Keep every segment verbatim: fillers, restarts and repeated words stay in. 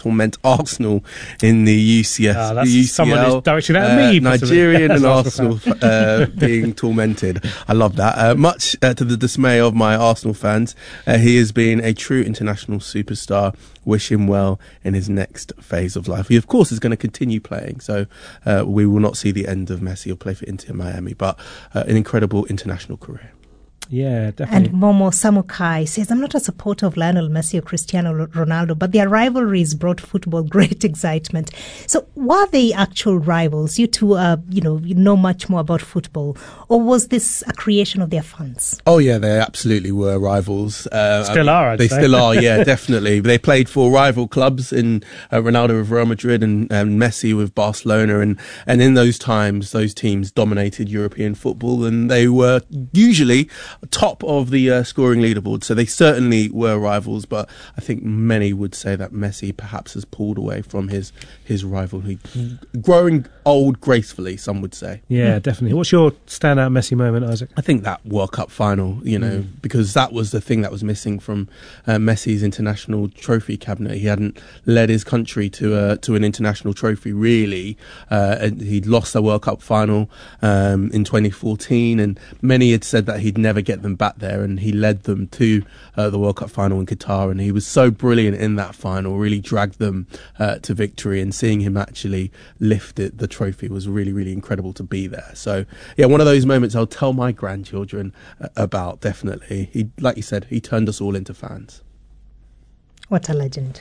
torment Arsenal in the U C S. Oh, that's U C L, someone who's directing at uh, me. Nigerian and Arsenal uh, being tormented. I love that. Uh, much uh, to the dismay of my Arsenal fans, uh, he has been a true international superstar. Wish him well in his next phase of life. He, of course, is going to continue playing, so uh, we will not see the end of Messi. He'll play for Inter Miami, but uh, an incredible international career. Yeah, definitely. And Momo Samukai says, I'm not a supporter of Lionel Messi or Cristiano Ronaldo, but their rivalries brought football great excitement. So were they actual rivals? You two, uh, you know, you know much more about football. Or was this a creation of their fans? Oh, yeah, they absolutely were rivals. Uh, still are, I'd They say. still are, yeah, definitely. They played for rival clubs in uh, Ronaldo with Real Madrid and, and Messi with Barcelona. And, and in those times, those teams dominated European football, and they were usually top of the uh, scoring leaderboard, so they certainly were rivals. But I think many would say that Messi perhaps has pulled away from his his rivalry, growing old gracefully, some would say. Yeah, definitely. What's your standout Messi moment, Isaac? I think that World Cup final, you know, mm. because that was the thing that was missing from uh, Messi's international trophy cabinet. He hadn't led his country to a, to an international trophy, really. Uh, and he'd lost the World Cup final um, in twenty fourteen, and many had said that he'd never get them back there, and he led them to uh, the World Cup final in Qatar, and he was so brilliant in that final, really dragged them uh, to victory, and seeing him actually lift it, the trophy was really, really incredible to be there. So yeah, one of those moments I'll tell my grandchildren uh, about, definitely. He, like you said, he turned us all into fans. What a legend.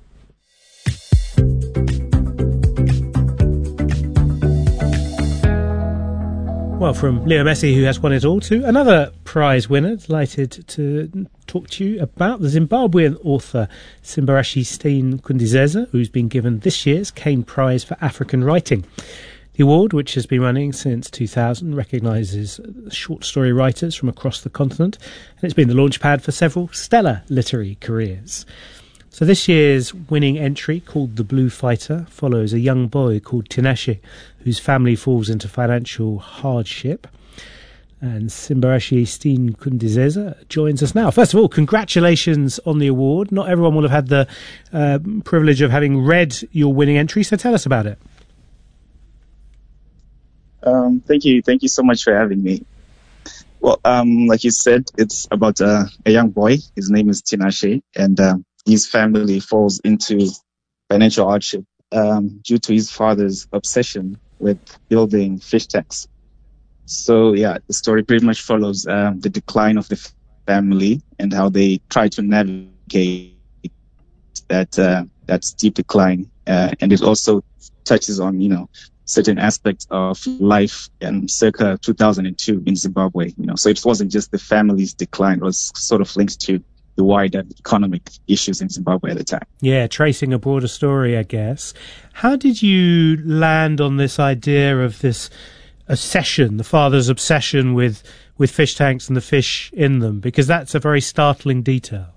Well, from Leo Messi, who has won it all, to another prize winner, delighted to talk to you about the Zimbabwean author Simbarashi Stein Kundizeza, who's been given this year's Kane Prize for African Writing. The award, which has been running since two thousand, recognises short story writers from across the continent, and it's been the launchpad for several stellar literary careers. So this year's winning entry, called The Blue Fighter, follows a young boy called Tinashe, whose family falls into financial hardship. And Simbarashi Stein Kundizeza joins us now. First of all, congratulations on the award. Not everyone will have had the uh, privilege of having read your winning entry, so tell us about it. Um, thank you. Thank you so much for having me. Well, um, like you said, it's about uh, a young boy. His name is Tinashe, and uh, his family falls into financial hardship um, due to his father's obsession with building fish tanks. So, yeah, the story pretty much follows um, the decline of the family and how they try to navigate that uh, that steep decline. Uh, and it also touches on, you know, certain aspects of life in circa two thousand two in Zimbabwe. You know, so it wasn't just the family's decline; it was sort of linked to the wider economic issues in Zimbabwe at the time. Yeah, tracing a broader story, I guess. How did you land on this idea of this obsession, the father's obsession with, with fish tanks and the fish in them? Because that's a very startling detail.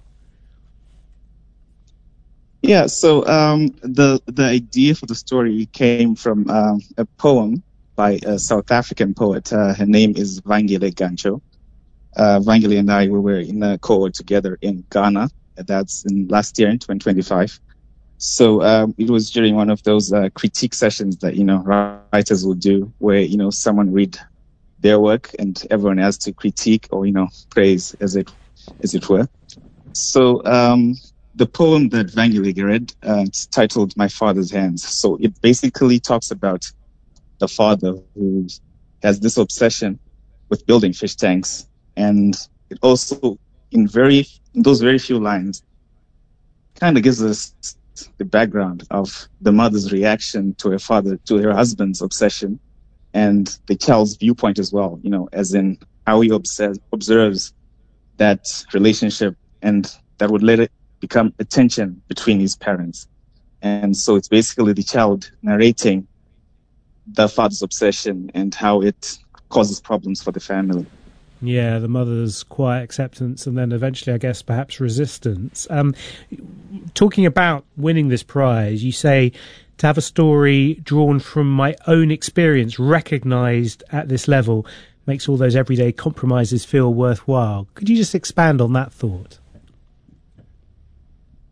Yeah, so um, the the idea for the story came from um, a poem by a South African poet. Uh, her name is Vangile Gancho. Uh, Vangile and I, we were in a cohort together in Ghana. That's in last year in twenty twenty-five. So um, it was during one of those uh, critique sessions that, you know, writers will do where, you know, someone read their work and everyone has to critique or, you know, praise as it as it were. So um, the poem that Vangile read, uh, it's titled My Father's Hands. So it basically talks about the father who has this obsession with building fish tanks. And it also, in very in those very few lines, kind of gives us the background of the mother's reaction to her father, to her husband's obsession, and the child's viewpoint as well, you know, as in how he obs- observes that relationship, and that would let it become a tension between his parents. And so it's basically the child narrating the father's obsession and how it causes problems for the family. Yeah, the mother's quiet acceptance and then eventually, I guess, perhaps resistance. Um, talking about winning this prize, you say to have a story drawn from my own experience, recognised at this level, makes all those everyday compromises feel worthwhile. Could you just expand on that thought?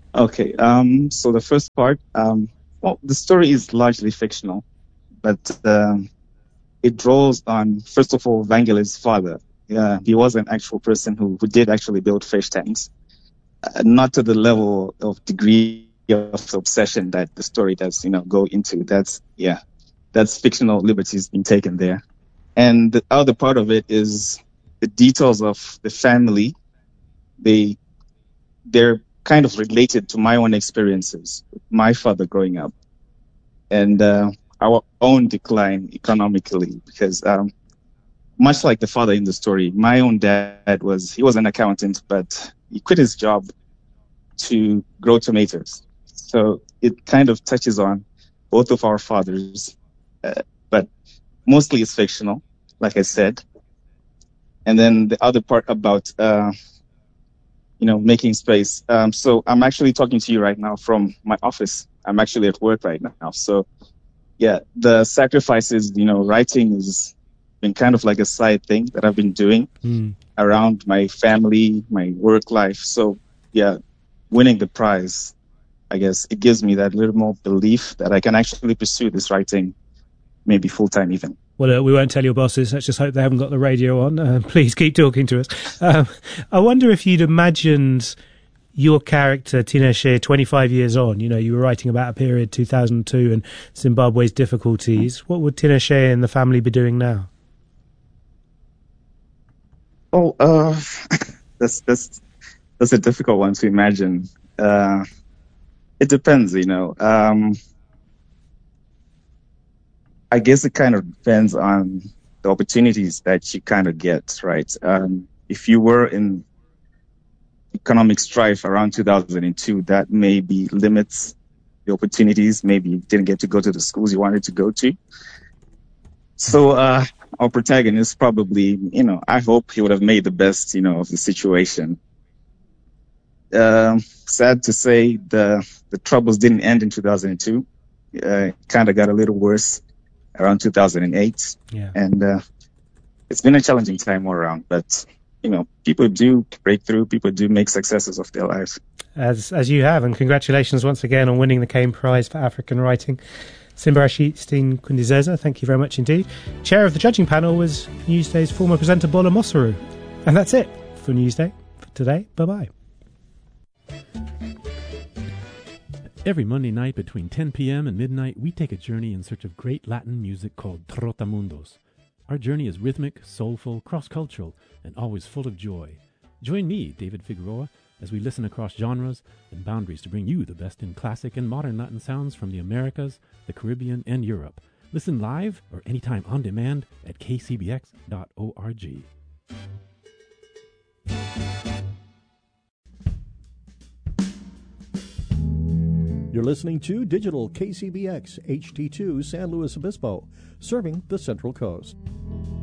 Okay. Um. So the first part. Um. Well, the story is largely fictional, but um, it draws on, first of all, Wengele's father. Yeah, he was an actual person who, who did actually build fish tanks, uh, not to the level of degree of obsession that the story does, you know, go into. That's yeah, that's fictional liberties being taken there. And the other part of it is the details of the family. They they're kind of related to my own experiences, my father growing up, and uh, our own decline economically, because um, much like the father in the story, my own dad was, he was an accountant, but he quit his job to grow tomatoes. So it kind of touches on both of our fathers, uh, but mostly it's fictional, like I said. And then the other part about, uh, you know, making space. Um, so I'm actually talking to you right now from my office. I'm actually at work right now. So yeah, the sacrifices, you know, writing has been kind of like a side thing that I've been doing mm. around my family, my work life. So yeah, winning the prize, I guess it gives me that little more belief that I can actually pursue this writing, maybe full time even. Well, uh, we won't tell your bosses. Let's just hope they haven't got the radio on. Uh, please keep talking to us. Um, I wonder if you'd imagined your character, Tinashe, twenty-five years on. You know, you were writing about a period, two thousand two, and Zimbabwe's difficulties. What would Tinashe and the family be doing now? Oh, uh, that's that's that's a difficult one to imagine. Uh, it depends, you know. Um, I guess it kind of depends on the opportunities that you kind of get, right? Um, if you were in economic strife around two thousand two, that maybe limits the opportunities. Maybe you didn't get to go to the schools you wanted to go to. So uh, our protagonist probably, you know, I hope he would have made the best, you know, of the situation. Uh, sad to say, the the troubles didn't end in two thousand two. Uh, kind of got a little worse around two thousand eight. Yeah. And uh, it's been a challenging time all around, but you know, people do break through, people do make successes of their lives. As as you have, and congratulations once again on winning the Kane Prize for African Writing. Simbarashi Steen Kundizeza, thank you very much indeed. Chair of the judging panel was Newsday's former presenter Bola Mosaru. And that's it for Newsday for today. Bye-bye. Every Monday night between ten p.m. and midnight, we take a journey in search of great Latin music called Trotamundos. Our journey is rhythmic, soulful, cross-cultural, and always full of joy. Join me, David Figueroa, as we listen across genres and boundaries to bring you the best in classic and modern Latin sounds from the Americas, the Caribbean, and Europe. Listen live or anytime on demand at k c b x dot org. You're listening to Digital K C B X H T two San Luis Obispo, serving the Central Coast.